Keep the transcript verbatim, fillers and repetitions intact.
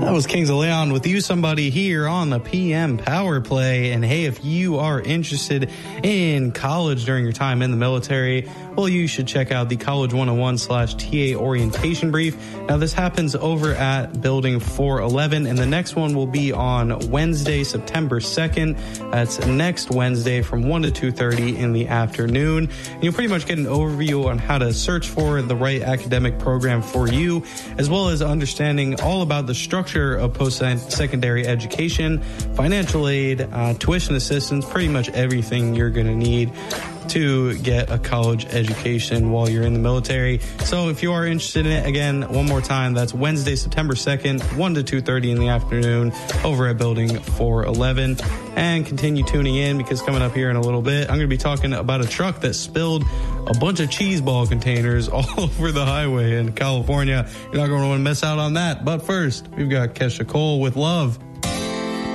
That was Kings of Leon with You Somebody here on the P M Power Play. And hey, if you are interested in college during your time in the military, well, you should check out the College one oh one slash T A Orientation Brief. Now, this happens over at Building four eleven, and the next one will be on Wednesday, September second. That's next Wednesday from one to two thirty in the afternoon. And you'll pretty much get an overview on how to search for the right academic program for you, as well as understanding all about the structure of post-secondary education, financial aid, uh, tuition assistance, pretty much everything you're going to need to get a college education while you're in the military. So if you are interested in it, again, one more time, that's Wednesday, September second, one to two thirty in the afternoon over at Building four eleven. And continue tuning in, because coming up here in a little bit, I'm going to be talking about a truck that spilled a bunch of cheese ball containers all over the highway in California. You're not going to want to miss out on that. But first, we've got Kesha Cole with Love.